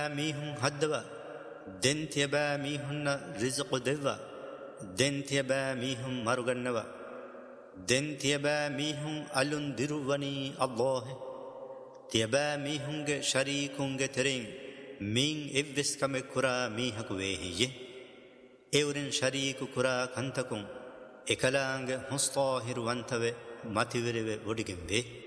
ميهم هدوا دنتيبا ميهن رزق دوا دنتيبا ميهم مرغنوا دنتيبا ميهم ألون درواني الله تيبا ميهنگ شريكونگ ترين مين إبس كم كرا ميهك ويهي اورن شريك كرا كنتكم اكلانگ مستاهر وانتوه ماتيوره ودگمبه